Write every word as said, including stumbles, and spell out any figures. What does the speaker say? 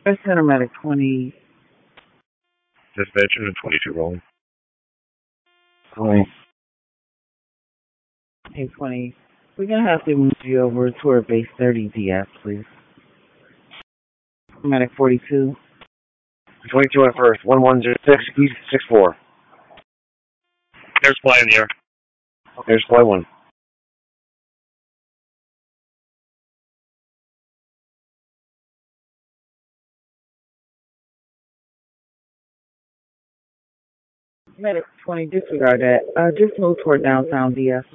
First Center Medic twenty. Dispatcher and twenty-two rolling. twenty. Hey, twenty. We're going to have to move you over to our base thirty D F, please. Medic forty-two. twenty-two on first. one one zero six, East six four. There's fly in the air. There's fly one. Medic twenty, disregard that. Uh, just move toward downtown D F.